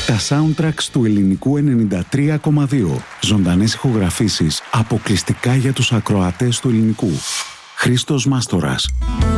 Τα soundtracks του ελληνικού 93,2. Ζωντανές ηχογραφήσεις αποκλειστικά για τους ακροατές του ελληνικού. Χρήστος Μάστορας.